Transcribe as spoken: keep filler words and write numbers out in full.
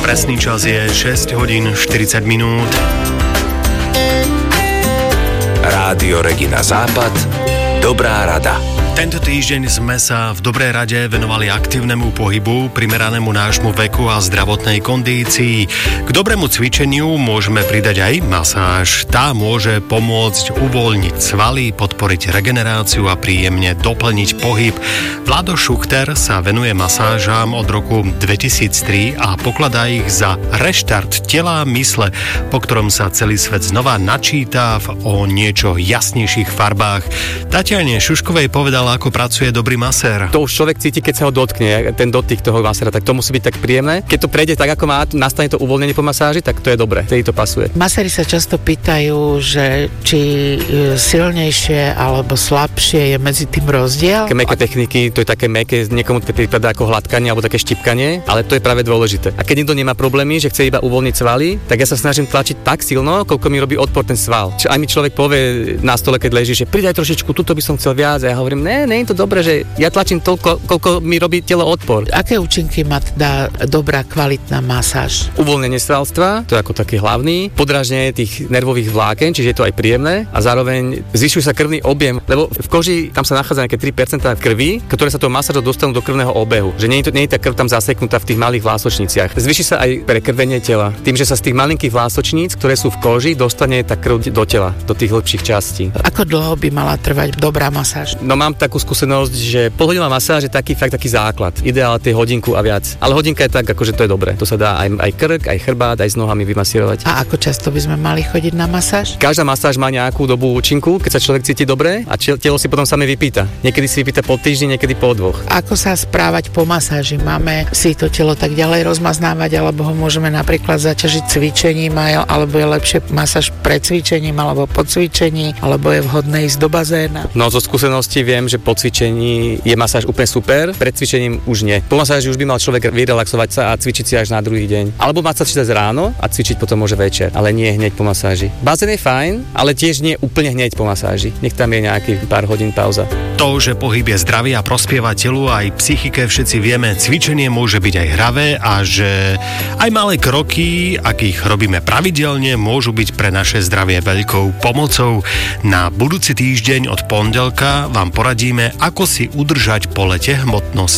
Presný čas je šesť hodín štyridsať minút. Rádio Regina Západ. Dobrá rada. Tento týždeň sme sa v Dobrej rade venovali aktívnemu pohybu, primeranému nášmu veku a zdravotnej kondícii. K dobrému cvičeniu môžeme pridať aj masáž. Tá môže pomôcť uvoľniť svaly, podporiť regeneráciu a príjemne doplniť pohyb. Vlado Šuchter sa venuje masážám od roku dvetisíctri a pokladá ich za reštart tela a mysle, po ktorom sa celý svet znova načíta v o niečo jasnejších farbách. Tatiane Šuškovej povedala, ako pracuje dobrý masér. To už človek cíti, keď sa ho dotkne, ten dotyk toho maséra, tak to musí byť tak príjemné. Keď to prejde tak, ako má, nastane to uvoľnenie po masáži, tak to je dobre, vtedy to pasuje. Maséri sa často pýtajú, že či silnejšie alebo slabšie je medzi tým rozdiel. Také mäkké techniky, to je také mäkké, niekomu to prípada ako hladkanie alebo také štipkanie, ale to je práve dôležité. A keď niekto nemá problémy, že chce iba uvoľniť svaly, tak ja sa snažím tlačiť tak silno, koľko mi robí odpor ten sval. Čiže aj mi človek povie na stole, keď leží, že pridaj trošičku, tuto by som chcel viac, a ja hovorím, ne, nie je to dobré, že ja tlačím toľko, koľko mi robí telo odpor. Aké účinky má teda dobrá kvalitná masáž? Uvoľnenie svalstva, to je ako taký hlavný, podráždenie tých nervových vláken, čiže je to aj príjemné a zároveň zvyšuje sa krvný objem, lebo v koži tam sa nachádza nejaké tri percentá krvi, ktoré sa toho masážou dostanú do krvného obehu, že nie je, to, nie je tá krv tam zaseknutá v tých malých vlásočniciach. Zvýši sa aj prekrvenie tela, tým, že sa z tých malinkých vlásočníc, ktoré sú v koži, dostane tá krv do tela, do tých hĺbších častí. Ako dlho by mala trvať dobrá masáž? No mám takú skúsenosť, že polhodinová masáž je taký fakt taký základ. Ideál tie hodinku a viac. Ale hodinka je tak, akože to je dobre. To sa dá aj, aj krk, aj chrbát, aj s nohami vymasírovať. A ako často by sme mali chodiť na masáž? Každá masáž má nejakú dobu účinku, keď sa človek cíti dobre a telo si potom same vypýta. Niekedy si vypýta po týždni, niekedy po dvoch. Ako sa správať po masáži? Máme si to telo tak ďalej rozmaznávať, alebo ho môžeme napríklad zaťažiť cvičením, alebo je lepšie masáž pred cvičením alebo po cvičení, alebo je vhodné ísť do bazéna? No zo skúsenosti viem, že po cvičení je masáž úplne super, pred cvičením už nie. Po masáži už by mal človek vyrelaxovať sa a cvičiť si až na druhý deň. Alebo mať sa cvičiť ráno a cvičiť potom môže večer, ale nie hneď po masáži. Bazén je fajn, ale tiež nie úplne hneď po masáži. Nech tam je nejaký pár hodín pauza. To, že pohyb je zdravý a prospieva telu aj psychike, všetci vieme, cvičenie môže byť aj hravé a že aj malé kroky, ak ich robíme pravidelne, môžu byť pre naše zdravie veľkou pomocou. Na budúci týždeň od pondelka vám poradíme, ako si udržať po lete hmotnosť.